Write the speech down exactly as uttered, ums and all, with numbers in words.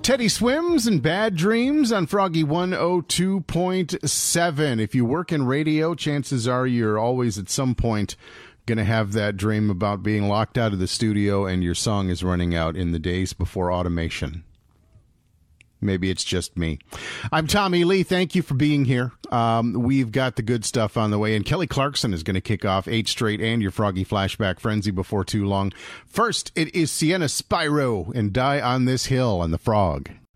Teddy Swims and Bad Dreams on Froggy one oh two point seven. If you work in radio, chances are you're always at some point going to have that dream about being locked out of the studio and your song is running out in the days before automation. Maybe it's just me. I'm Tommy Lee. Thank you for being here. Um, we've got the good stuff on the way, and Kelly Clarkson is going to kick off eight straight and your Froggy Flashback Frenzy before too long. First, it is Sienna Spyro and Die on This Hill on the Frog.